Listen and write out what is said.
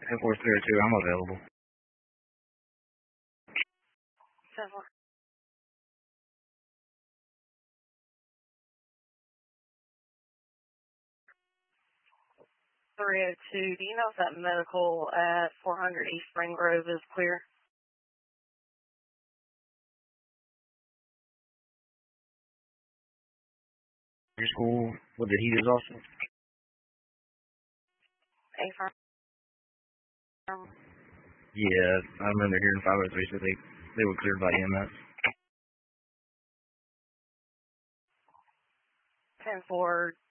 10-4-302, I'm available. 302. Do you know if that medical at 400 East Spring Grove is clear? Your school with the heat exhaustion? A-firm. Yeah, I remember hearing 503 said they were cleared by EMS. 10-4,